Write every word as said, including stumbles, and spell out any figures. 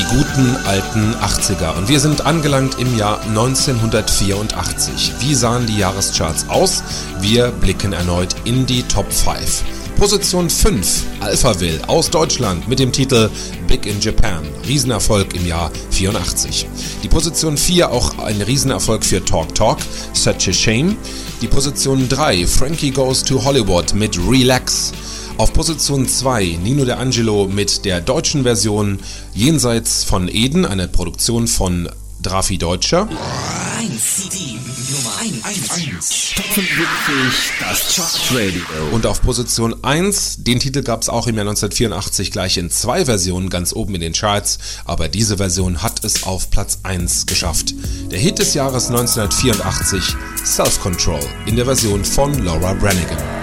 guten alten achtziger. Und wir sind angelangt im Jahr neunzehnhundertvierundachtzig. Wie sahen die Jahrescharts aus? Wir blicken erneut in die Top fünf. Position fünf, Alphaville aus Deutschland mit dem Titel Big in Japan. Riesenerfolg im Jahr vierundachtzig. Die Position vier, auch ein Riesenerfolg für Talk Talk, Such a Shame. Die Position drei, Frankie Goes to Hollywood mit Relax. Auf Position zwei, Nino D'Angelo mit der deutschen Version Jenseits von Eden, eine Produktion von Drafi Deutscher. eins, die Nummer eins. Top fünfundsiebzig, das Chartradio. Und auf Position eins, den Titel gab es auch im Jahr neunzehnhundertvierundachtzig gleich in zwei Versionen ganz oben in den Charts, aber diese Version hat es auf Platz eins geschafft. Der Hit des Jahres neunzehnhundertvierundachtzig, Self Control, in der Version von Laura Branigan.